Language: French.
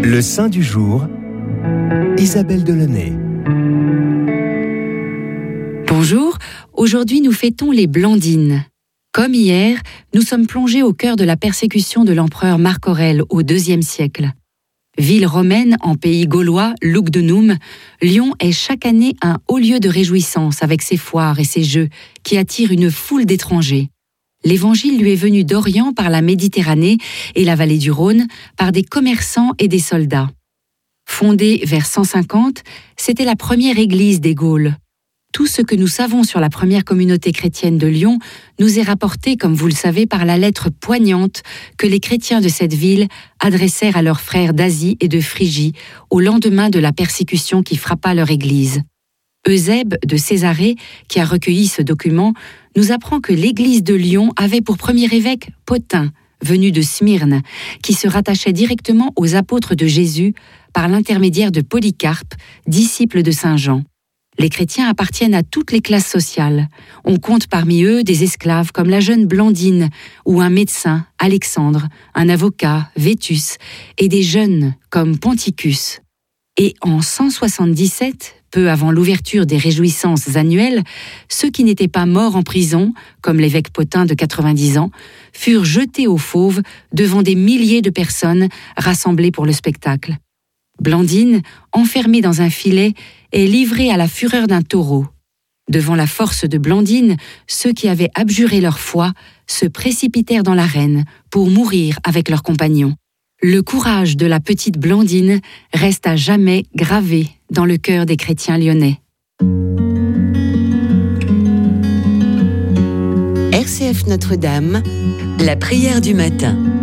Le saint du jour, Isabelle Delaunay. Bonjour, aujourd'hui nous fêtons les Blandines. Comme hier, nous sommes plongés au cœur de la persécution de l'empereur Marc Aurèle au IIe siècle. Ville romaine en pays gaulois, Lugdunum, Lyon est chaque année un haut lieu de réjouissance avec ses foires et ses jeux qui attirent une foule d'étrangers. L'Évangile lui est venu d'Orient par la Méditerranée et la vallée du Rhône par des commerçants et des soldats. Fondée vers 150, c'était la première église des Gaules. Tout ce que nous savons sur la première communauté chrétienne de Lyon nous est rapporté, comme vous le savez, par la lettre poignante que les chrétiens de cette ville adressèrent à leurs frères d'Asie et de Phrygie au lendemain de la persécution qui frappa leur église. Eusèbe de Césarée, qui a recueilli ce document, nous apprend que l'église de Lyon avait pour premier évêque Pothin, venu de Smyrne, qui se rattachait directement aux apôtres de Jésus par l'intermédiaire de Polycarpe, disciple de Saint Jean. Les chrétiens appartiennent à toutes les classes sociales. On compte parmi eux des esclaves comme la jeune Blandine ou un médecin, Alexandre, un avocat, Vétus, et des jeunes comme Ponticus. Et en 177, peu avant l'ouverture des réjouissances annuelles, ceux qui n'étaient pas morts en prison, comme l'évêque Pothin de 90 ans, furent jetés aux fauves devant des milliers de personnes rassemblées pour le spectacle. Blandine, enfermée dans un filet, est livrée à la fureur d'un taureau. Devant la force de Blandine, ceux qui avaient abjuré leur foi se précipitèrent dans l'arène pour mourir avec leurs compagnons. Le courage de la petite Blandine reste à jamais gravé dans le cœur des chrétiens lyonnais. RCF Notre-Dame, la prière du matin.